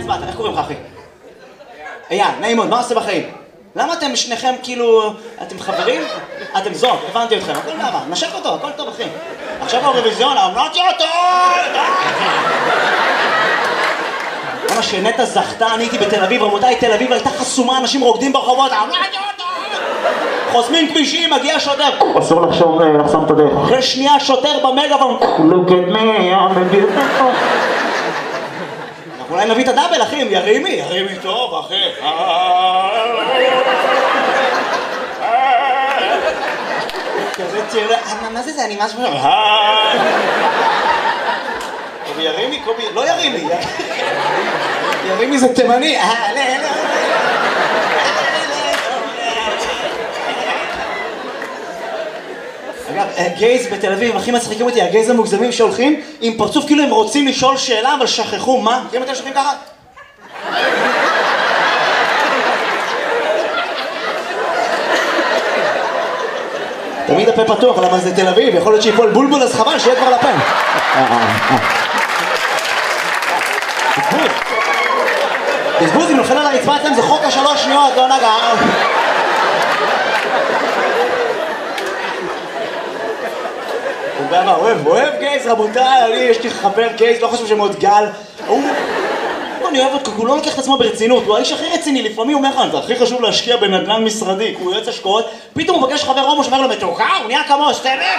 הצבעת? איך קוראים לך אחי? אייל, נעים מאוד, מה עושה בחיים? למה אתם שניכם כאילו... אתם חברים? אתם זוג, הבנתי אתכם, הכל מעבר, נשק אותו, הכל טוב אחי. עכשיו באירוויזיון, אמרתי אותו! למה שנטע זכתה, אני הייתי בתל אביב, רבותיי, תל אביב הייתה חסומה, אנשים רוקדים ברחובות, אמרתי אותו! חוסמים כבישים, מגיע שוטר, אסור לחסום את הדרך. אחרי שנייה שוטר במגאפון, look at me, I'm a beautiful. אנחנו אולי נביא את הדאבל אחי, ירימי טוב אחי. כזה צעיר, מה זה אני משהו? קובי ירימי, קובי, לא ירימי. ירימי זה תימני. אגב, גייז בתל אביב, הכי מצחיקים אותי, הגייז המוגזמים שהולכים עם פרצוף כאילו הם רוצים לשאול שאלה, אבל שכחו, מה? אם אתם שוכבים ככה? תמיד הפה פתוח, למה זה תל אביב, יכול להיות שיפול בולבול, אז חבל שיהיה כבר לפה. בזבוז, אם נופל על הרצפה אצלם, זה חוק ה3 שניות, לא נגע. אוהב גייז, רבותיי, יש לי חבר גייז, לא חושב שמאוד גל. אני אוהב אותו, הוא לא לוקח את עצמו ברצינות, הוא האיש הכי רציני, לפעמים הוא אומר לך, זה הכי חשוב להשקיע בנדל"ן משרדי, הוא יועץ השקעות, פתאום הוא פגש חבר הומו שאומר לו, מתוקה, הוא נהיה כמוהו, סתמך!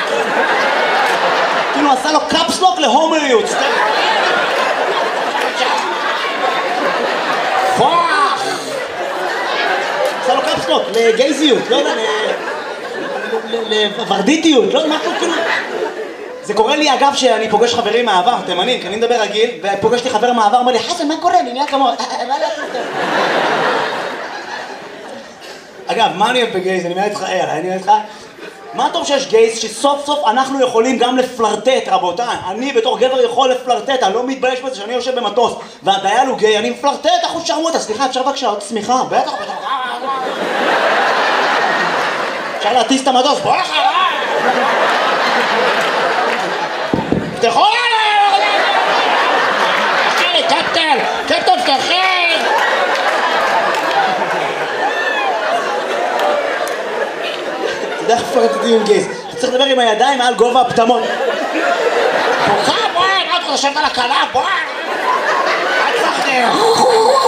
כאילו עשה לו קאפסלוק להומריות, סתמך! פוח! עשה לו קאפסלוק לגייזיות, לא יודע, לוורדיטיות, לא, משהו כאילו... זה קורה לי אגב שאני פוגש חברים מהעבר, תימנים, כי אני מדבר רגיל, ופוגשתי חבר מהעבר, אומר לי, חסן, מה קורה? אני נהיה כמוהו, מה לעשות? אגב, מה אני אוהב בגייז? אני אומר איתך, אני אומר איתך, מה טוב שיש גייז שסוף סוף אנחנו יכולים גם לפלרטט, רבותיי, אני בתור גבר יכול לפלרטט, אני לא מתבייש בזה שאני יושב במטוס, והדייל הוא גיי, אני מפלרטט, אחוז שרמוטה, סליחה, אפשר בבקשה עוד צמיחה, בטח, אפשר להטיס את המטוס, בוא אחריי! תפתחו עליי! קפטן, תפתחי! אתה יודע איך פרטטים עם גייז, אתה צריך לדבר עם הידיים מעל גובה הפטמון. בואי, מה אתה חושבת על הכלה? בואי! אל תפחדי!